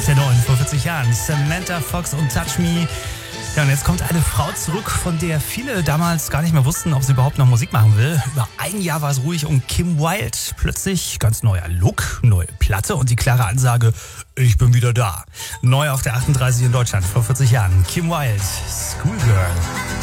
der neuen vor 40 Jahren. Samantha Fox und Touch Me. Ja, und jetzt kommt eine Frau zurück, von der viele damals gar nicht mehr wussten, ob sie überhaupt noch Musik machen will. Über ein Jahr war es ruhig um Kim Wilde. Plötzlich ganz neuer Look, neue Platte und die klare Ansage, ich bin wieder da. Neu auf der 38 in Deutschland vor 40 Jahren. Kim Wilde, Schoolgirl.